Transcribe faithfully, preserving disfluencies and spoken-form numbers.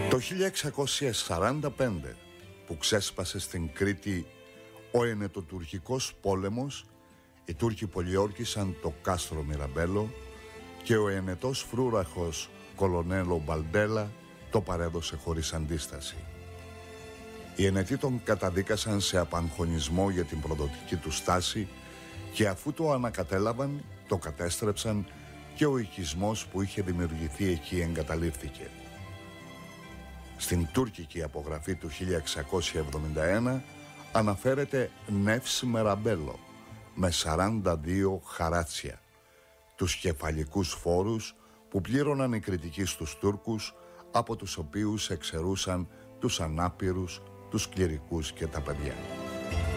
Το χίλια εξακόσια σαράντα πέντε, που ξέσπασε στην Κρήτη ο ενετοτουρκικός πόλεμος, οι Τούρκοι πολιόρκησαν το κάστρο Μιραμπέλο και ο ενετός φρούραχος Κολονέλο Μπαλντέλα το παρέδωσε χωρίς αντίσταση. Οι ενετοί τον καταδίκασαν σε απαγχωνισμό για την προδοτική του στάση και αφού το ανακατέλαβαν, το κατέστρεψαν και ο οικισμός που είχε δημιουργηθεί εκεί εγκαταλείφθηκε. Στην τουρκική απογραφή του χίλια εξακόσια εβδομήντα ένα αναφέρεται Νεύς Μεραμπέλο με σαράντα δύο χαράτσια, τους κεφαλικούς φόρους που πλήρωναν οι κριτικοί στους Τούρκους, από τους οποίους εξαιρούσαν τους ανάπηρους, τους κληρικούς και τα παιδιά.